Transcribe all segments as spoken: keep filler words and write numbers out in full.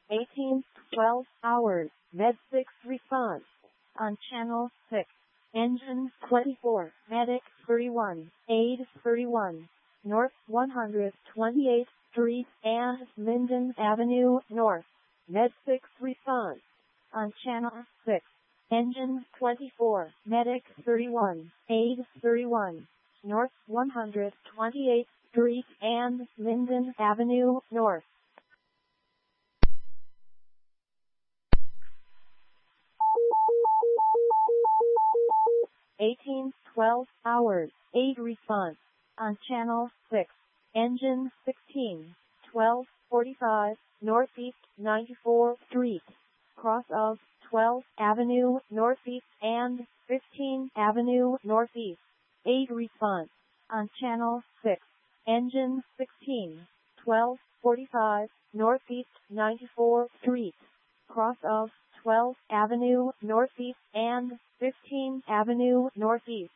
eighteen twelve hours, Med six response. On channel six. Engine twenty-four, Medic thirty-one, Aid thirty-one, North one hundred twenty-eighth Street and Linden Avenue North. Med six response. On channel six. Engine twenty-four, Medic thirty-one, Aid thirty-one, North one hundred twenty-eighth Street and Linden Avenue North. eighteen twelve hours, Aid response. On channel six. Engine sixteen, twelve forty-five, Northeast ninety-fourth Street. Cross of twelfth Avenue Northeast and fifteenth Avenue Northeast. Aid response. On channel six. Engine sixteen, twelve forty-five, Northeast ninety-fourth Street. Cross of twelfth Avenue Northeast and fifteenth Avenue Northeast.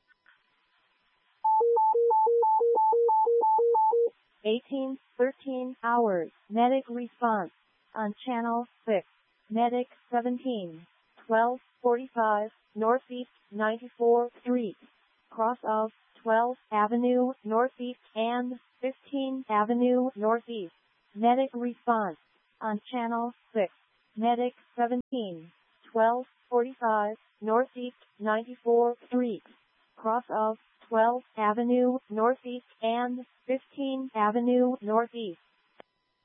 eighteen thirteen hours, Medic response. On channel six. Medic seventeen, twelve forty-five, Northeast ninety-fourth Street. Cross of twelfth Avenue Northeast and fifteenth Avenue Northeast. Medic response. On channel six. Medic seventeen, twelve forty-five, Northeast ninety-fourth Street. Cross of twelfth Avenue Northeast and fifteenth Avenue Northeast.